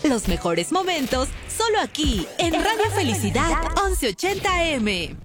Los mejores momentos solo aquí en Radio Felicidad 1180M.